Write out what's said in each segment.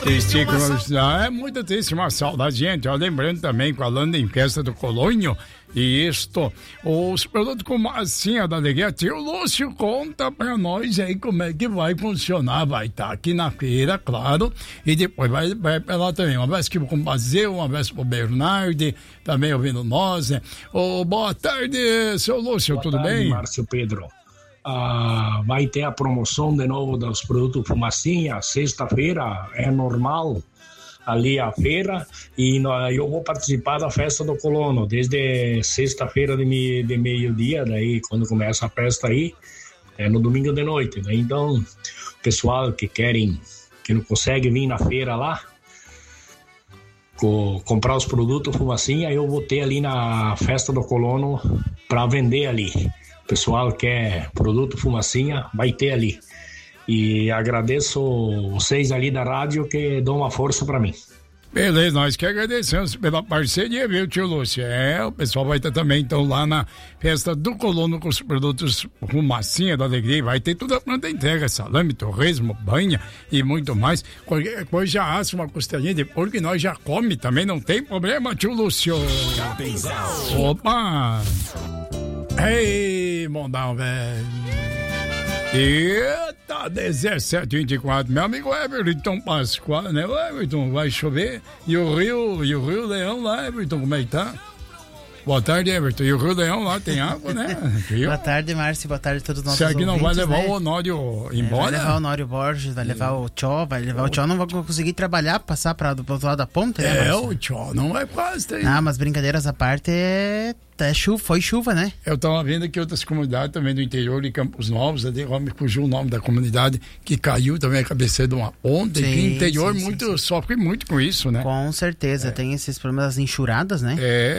Triste, é muito triste, uma saudade, gente. Ó, lembrando também, falando em festa do Colônio, e isto, os produtos com massinha da alegria, tio Lúcio conta pra nós aí como é que vai funcionar. Vai estar aqui na feira, claro, e depois vai pra lá também. Uma vez que com o Bazeu, uma vez pro Bernardo, também ouvindo nós, né? Boa tarde, seu Lúcio, tudo bem? Márcio Pedro. Vai ter a promoção de novo dos produtos Fumacinha, sexta-feira, é normal ali a feira, e eu vou participar da festa do colono, desde sexta-feira de meio-dia, daí quando começa a festa aí, é no domingo de noite, né? Então, pessoal que não consegue vir na feira lá, comprar os produtos Fumacinha, eu vou ter ali na festa do colono para vender ali. O pessoal quer produto Fumacinha, vai ter ali. E agradeço vocês ali da rádio que dão uma força para mim. Beleza, nós que agradecemos pela parceria, viu, tio Lúcio? O pessoal vai estar também, então, lá na festa do colono com os produtos Fumacinha da Alegria. Vai ter toda a pronta entrega, salame, torresmo, banha e muito mais. Qualquer coisa já assa uma costelinha de porco que nós já come também, não tem problema, tio Lúcio. Opa! Ei, mondão, velho. Eita, 17h24. Meu amigo Everton Pascoal, né? Everton, vai chover. E o Rio Leão lá, Everton, como é que tá? Boa tarde, Everton. E o Rio Leão lá tem água, né? Boa tarde, Márcio. Boa tarde a todos os nossos ouvintes. Será que não vai levar, né, o Honório embora? Vai levar o Honório Borges, vai levar o Tchó, não vai conseguir trabalhar, passar do outro lado da ponta, né, Márcio? O Tchó não vai quase ter. Mas brincadeiras à parte, foi chuva, né? Eu tava vendo aqui outras comunidades também do interior de Campos Novos, até me fugiu o nome da comunidade, que caiu também a cabeceira de uma ponta, sim, e que o interior sofre muito com isso, né? Com certeza, tem esses problemas das enxurradas, né?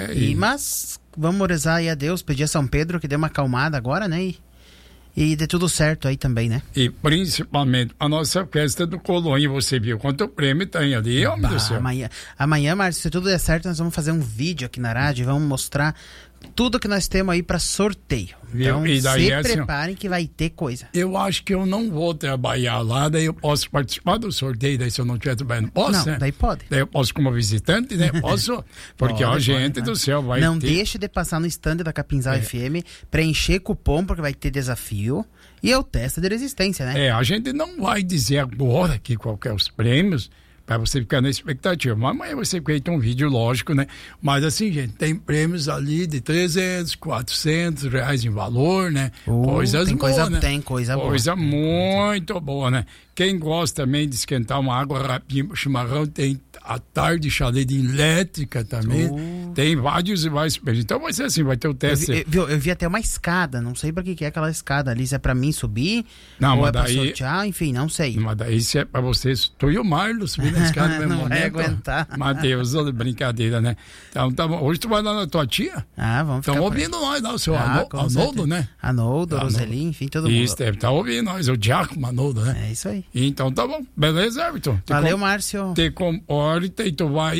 Mas vamos rezar aí a Deus, pedir a São Pedro que dê uma acalmada agora, né? E dê tudo certo aí também, né? E principalmente a nossa festa do Colônia, você viu quanto prêmio tem ali, ó, meu Deus do céu. Amanhã, Márcio, se tudo der certo, nós vamos fazer um vídeo aqui na rádio, vamos mostrar tudo que nós temos aí para sorteio. Então, e daí se preparem que vai ter coisa. Eu acho que eu não vou trabalhar lá, daí eu posso participar do sorteio, daí se eu não estiver trabalhando, posso, não, né? Daí pode. Daí eu posso como visitante, né? Posso, porque pode, gente do céu vai não ter... deixe de passar no stand da Capinzal FM, preencher cupom, porque vai ter desafio, e é o teste de resistência, né? A gente não vai dizer agora aqui qual que é os prêmios, para você ficar na expectativa. Mas amanhã você feito um vídeo, lógico, né? Mas assim, gente, tem prêmios ali de 300, 400 reais em valor, né? Coisas boas, né? Tem coisa boa. Coisa muito boa, né? Quem gosta também de esquentar uma água rapidinho, chimarrão, tem a tarde chaleira elétrica também. Tem vários e vários prêmios. Então vai ser assim, vai ter o teste. Eu vi até uma escada, não sei pra que é aquela escada ali, se é pra mim subir, não, ou é pra sortear, enfim, não sei. Mas daí se é pra vocês, tu e o Marlos subir na escada no mesmo momento. Não vai aguentar. Matheus, brincadeira, né? Então, tá bom. Hoje tu vai lá na tua tia? Vamos ficar. Estão ouvindo nós lá, o seu Arnoldo, né? Arnoldo, Roseli, enfim, todo mundo. Isso, deve estar ouvindo nós, o Giacomo Arnoldo, né? É isso aí. Então tá bom, beleza, Everton? Valeu, Márcio. Te comporta e tu vai,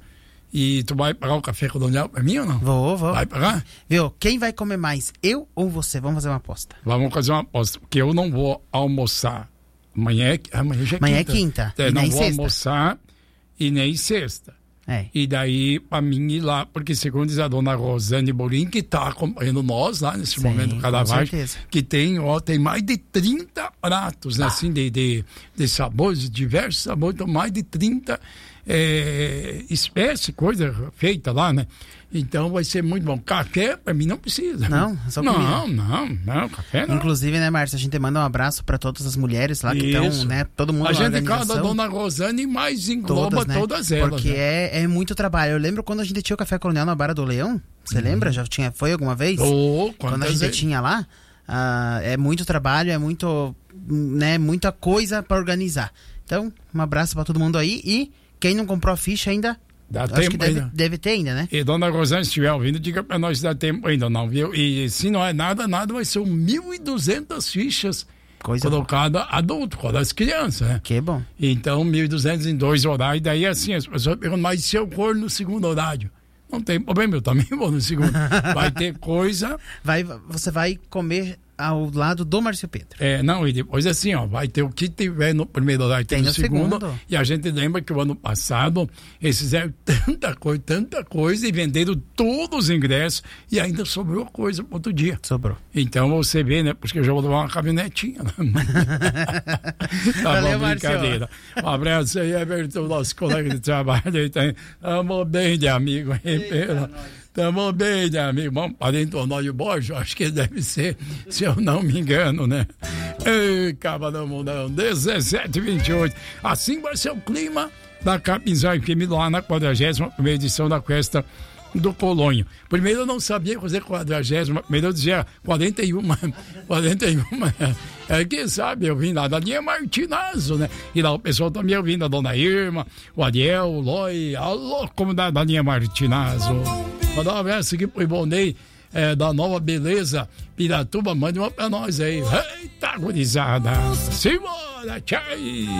e tu vai pagar o café colonial pra mim ou não? Vou. Vai pagar? Viu, quem vai comer mais, eu ou você? Vamos fazer uma aposta. Vamos fazer uma aposta, porque eu não vou almoçar. Amanhã é quinta. Não vou almoçar e nem sexta. E daí, pra mim ir lá, porque segundo diz a dona Rosane Borim, que tá acompanhando nós lá nesse momento do Carnaval, que tem mais de 30 pratos, né, assim, de sabores, de diversos sabores, então mais de 30 espécies, coisa feita lá, né? Então vai ser muito bom. Café, pra mim, não precisa. Não, só comida. Não, café não. Inclusive, né, Márcio, a gente manda um abraço pra todas as mulheres lá que estão, né, todo mundo na organização. A gente, cada dona Rosane, mais engloba todas elas. Porque né? é muito trabalho. Eu lembro quando a gente tinha o Café Colonial na Barra do Leão, você lembra? Foi alguma vez? Quando a gente tinha lá, é muito trabalho, é muito, né, muita coisa pra organizar. Então, um abraço pra todo mundo aí e quem não comprou a ficha ainda, acho que deve ter ainda, né? E dona Rosane, se estiver ouvindo, diga pra nós se dá tempo ainda, não, viu? E se não é nada, vai ser 1.200 fichas colocadas adulto, com as crianças, né? Que bom. Então, 1.200 em 2 horários, daí assim, as pessoas perguntam, mas se eu for no segundo horário? Não tem problema, eu também vou no segundo. Vai ter coisa... Você vai comer ao lado do Márcio Pedro. Não, e depois assim, ó, vai ter o que tiver no primeiro lugar, tem no segundo. E a gente lembra que o ano passado eles fizeram tanta coisa e venderam todos os ingressos e ainda sobrou coisa para outro dia. Sobrou. Então você vê, né? Porque eu já vou levar uma caminhonetinha. Tá bom, brincadeira. Um abraço aí, Everton, nosso colega de trabalho aí. Tamo bem de amigo aí, Pedro. Tamo bem, né, amigo? Vamos para Antônio Borges, acho que deve ser, se eu não me engano, né? Ei, Cavalo Mundão, 17h28. Assim vai ser o clima da Capinzal FM lá na 41ª edição da Festa do Colônio. Primeiro eu não sabia fazer 40ª, primeiro eu dizia 41. Quem sabe eu vim lá da linha Martinazzo, né? E lá o pessoal também ouvindo, a dona Irma, o Ariel, o Loi, alô, comunidade da linha Martinazzo. Mandar um abraço aqui pro Ibonei, da Nova Beleza, Piratuba, mande uma pra nós aí. Eita, gurizada. Simbora, tchau.